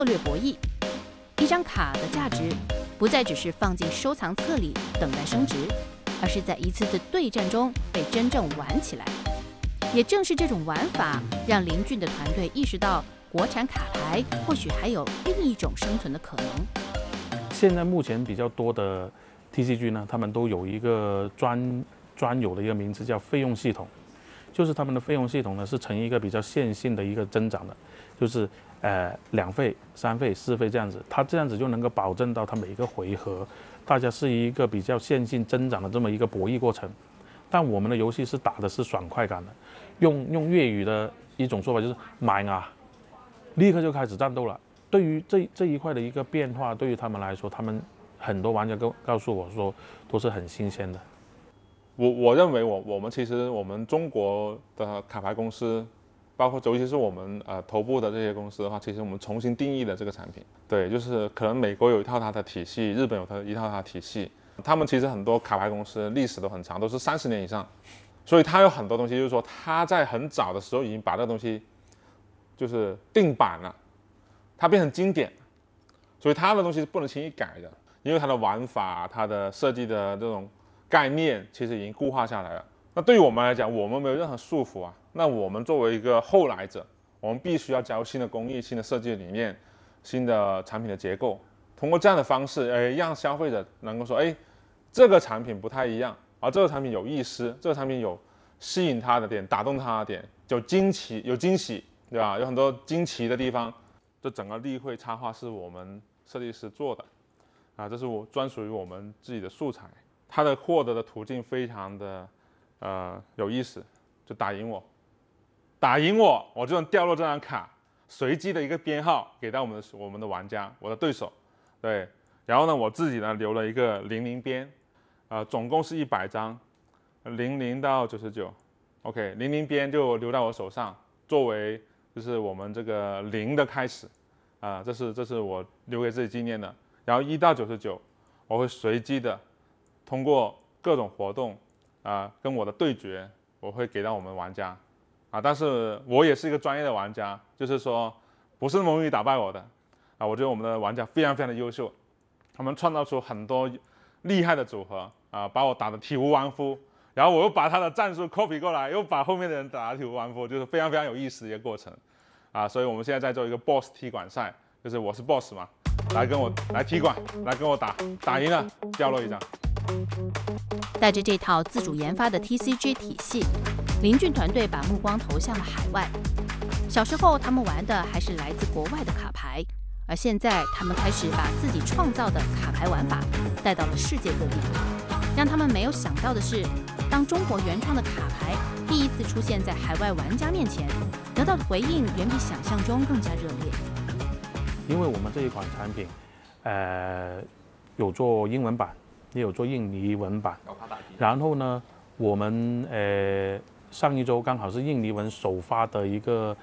略博弈。一张卡的价值不再只是放进收藏册里等待升值，而是在一次次对战中被真正玩起来。也正是这种玩法，让林俊的团队意识到，国产卡牌或许还有另一种生存的可能。 现在目前比较多的 TCG 呢，他们都有一个专有的一个名字叫费用系统，就是他们的费用系统呢是呈一个比较线性的一个增长的，就是2费、3费、4费这样子，它这样子就能够保证到它每一个回合大家是一个比较线性增长的这么一个博弈过程。但我们的游戏是打的是爽快感的，用粤语的一种说法就是买啊，立刻就开始战斗了。对于这一块的一个变化，对于他们来说，他们很多玩家告诉我说都是很新鲜的。 我认为我们其实我们中国的卡牌公司，包括尤其是我们头部的这些公司的话，其实我们重新定义了这个产品。对，就是可能美国有一套它的体系，日本有一套它的体系，他们其实很多卡牌公司历史都很长，都是30年以上，所以它有很多东西，就是说它在很早的时候已经把这个东西就是定版了，它变成经典，所以它的东西是不能轻易改的，因为它的玩法、它的设计的这种概念其实已经固化下来了。那对于我们来讲，我们没有任何束缚啊。那我们作为一个后来者，我们必须要加入新的工艺、新的设计理念、新的产品的结构，通过这样的方式，让消费者能够说，这个产品不太一样，而这个产品有意思，这个产品有吸引他的点、打动他的点，有惊喜，对吧？有很多惊奇的地方。这整个例会插画是我们设计师做的，这是专属于我们自己的素材。它的获得的途径非常的有意思，就打赢我，我就能掉落这张卡，随机的一个编号给到我们的玩家，我的对手，对，然后呢，我自己呢留了一个00边，总共是100张，00到99，OK， 00边就留到我手上，作为就是我们这个0的开始，这是我留给自己纪念的。然后1到99，我会随机的通过各种活动，跟我的对决，我会给到我们玩家，但是我也是一个专业的玩家，就是说不是那么容易打败我的，我觉得我们的玩家非常非常的优秀，他们创造出很多厉害的组合，把我打得体无完肤。然后我又把他的战术 copy 过来，又把后面的人打得体无完肤，就是非常非常有意思的一个过程，所以我们现在在做一个 boss 踢馆赛，就是我是 boss 嘛，来踢馆，来跟我打赢了掉落一张。 带着这套自主研发的 TCG 体系，林俊团队把目光投向了海外。小时候他们玩的还是来自国外的卡牌，而现在他们开始把自己创造的卡牌玩法带到了世界各地。让他们没有想到的是，当中国原创的卡牌第一次出现在海外玩家面前，得到的回应远比想象中更加热烈。 因为我们这一款产品，有做英文版，也有做印尼文版。然后呢，我们上一周刚好是印尼文首发的一个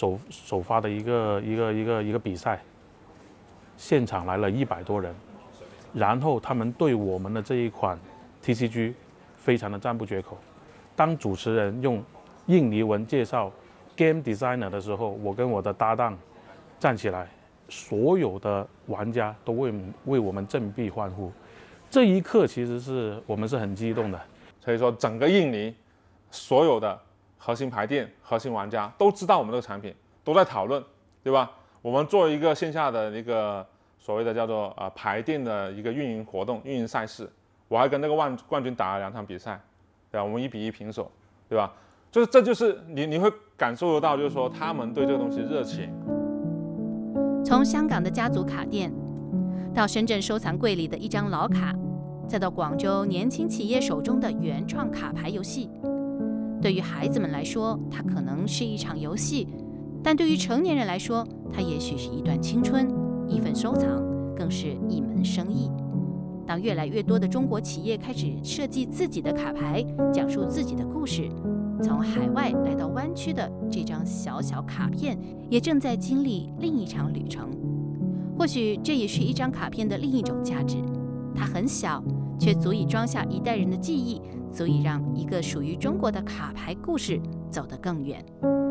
比赛，现场来了100多人，然后他们对我们的这一款 TCG 非常的赞不绝口。当主持人用印尼文介绍 Game Designer 的时候，我跟我的搭档站起来，所有的玩家都为我们振臂欢呼。这一刻其实是我们是很激动的。 所以说整个印尼所有的核心牌店、核心玩家都知道我们这个产品，都在讨论，对吧？我们做一个线下的一个所谓的叫做牌店的一个运营活动、运营赛事，我还跟那个冠军打了2场比赛，对吧？我们1比1平手，对吧？这就是你会感受得到，就是说他们对这个东西热情。 从香港的家族卡店，到深圳收藏柜里的一张老卡，再到广州年轻企业手中的原创卡牌游戏，对于孩子们来说，它可能是一场游戏，但对于成年人来说，它也许是一段青春，一份收藏，更是一门生意。当越来越多的中国企业开始设计自己的卡牌，讲述自己的故事，从海外来到湾区的这张小小卡片，也正在经历另一场旅程。或许这也是一张卡片的另一种价值，它很小，却足以装下一代人的记忆，足以让一个属于中国的卡牌故事走得更远。